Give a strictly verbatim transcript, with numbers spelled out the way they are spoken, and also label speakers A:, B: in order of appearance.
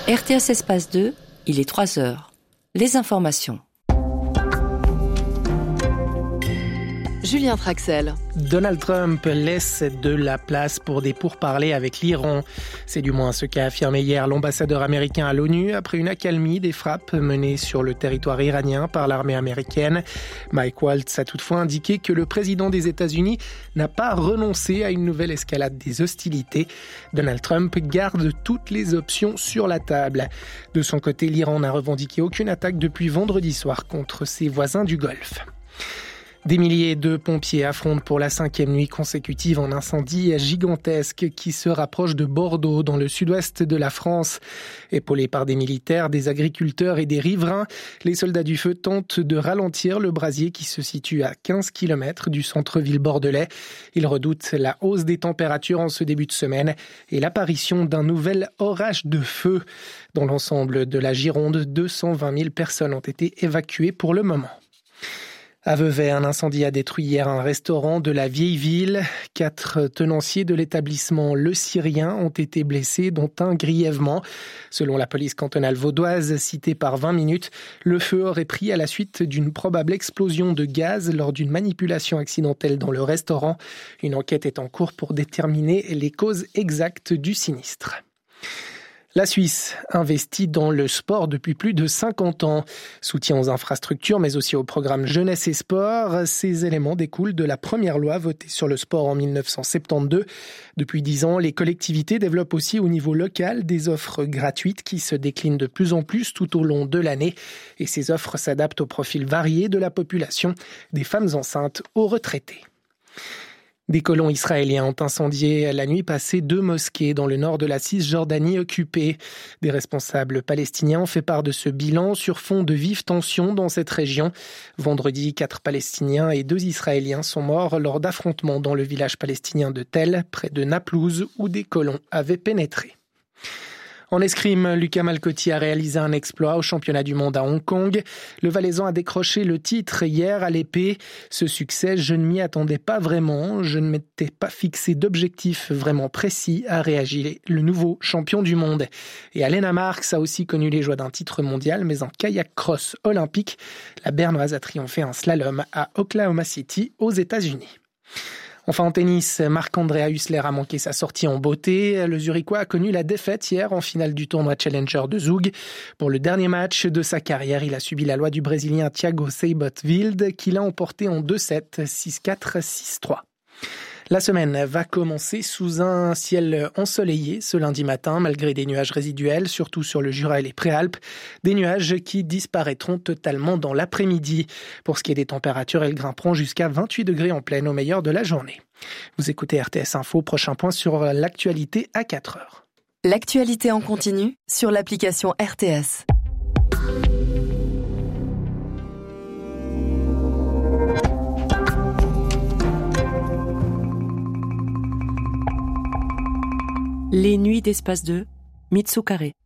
A: R T S Espace deux, il est trois heures. Les informations.
B: Julien Traxel.
C: Donald Trump laisse de la place pour des pourparlers avec l'Iran. C'est du moins ce qu'a affirmé hier l'ambassadeur américain à l'ONU après une accalmie des frappes menées sur le territoire iranien par l'armée américaine. Mike Waltz a toutefois indiqué que le président des États-Unis n'a pas renoncé à une nouvelle escalade des hostilités. Donald Trump garde toutes les options sur la table. De son côté, l'Iran n'a revendiqué aucune attaque depuis vendredi soir contre ses voisins du Golfe. Des milliers de pompiers affrontent pour la cinquième nuit consécutive un incendie gigantesque qui se rapproche de Bordeaux, dans le sud-ouest de la France. Épaulés par des militaires, des agriculteurs et des riverains, les soldats du feu tentent de ralentir le brasier qui se situe à quinze kilomètres du centre-ville bordelais. Ils redoutent la hausse des températures en ce début de semaine et l'apparition d'un nouvel orage de feu. Dans l'ensemble de la Gironde, deux cent vingt mille personnes ont été évacuées pour le moment. À Vevey, un incendie a détruit hier un restaurant de la vieille ville. Quatre tenanciers de l'établissement Le Syrien ont été blessés, dont un grièvement. Selon la police cantonale vaudoise, citée par vingt minutes, le feu aurait pris à la suite d'une probable explosion de gaz lors d'une manipulation accidentelle dans le restaurant. Une enquête est en cours pour déterminer les causes exactes du sinistre. La Suisse investit dans le sport depuis plus de cinquante ans. Soutien aux infrastructures, mais aussi au programme Jeunesse et Sport. Ces éléments découlent de la première loi votée sur le sport en dix-neuf cent soixante-douze. Depuis dix ans, les collectivités développent aussi au niveau local des offres gratuites qui se déclinent de plus en plus tout au long de l'année. Et ces offres s'adaptent aux profils variés de la population, des femmes enceintes aux retraités. Des colons israéliens ont incendié la nuit passée deux mosquées dans le nord de la Cisjordanie occupée. Des responsables palestiniens ont fait part de ce bilan sur fond de vives tensions dans cette région. Vendredi, quatre Palestiniens et deux Israéliens sont morts lors d'affrontements dans le village palestinien de Tel, près de Naplouse, où des colons avaient pénétré. En escrime, Lucas Malcotti a réalisé un exploit au championnat du monde à Hong Kong. Le Valaisan a décroché le titre hier à l'épée. Ce succès, je ne m'y attendais pas vraiment. Je ne m'étais pas fixé d'objectif vraiment précis, a réagi le nouveau champion du monde. Et Alena Marx a aussi connu les joies d'un titre mondial, mais en kayak cross olympique. La Bernoise a triomphé en slalom à Oklahoma City, aux États-Unis. Enfin en tennis, Marc-André Hussler a manqué sa sortie en beauté. Le Zurichois a connu la défaite hier en finale du tournoi Challenger de Zug. Pour le dernier match de sa carrière, il a subi la loi du Brésilien Thiago Seibold qui l'a emporté en deux sept, six quatre, six trois. La semaine va commencer sous un ciel ensoleillé ce lundi matin, malgré des nuages résiduels, surtout sur le Jura et les Préalpes. Des nuages qui disparaîtront totalement dans l'après-midi. Pour ce qui est des températures, elles grimperont jusqu'à vingt-huit degrés en pleine au meilleur de la journée. Vous écoutez R T S Info, prochain point sur l'actualité à quatre heures.
B: L'actualité en continu sur l'application R T S.
A: Les nuits d'Espace deux, Mitsu Carré.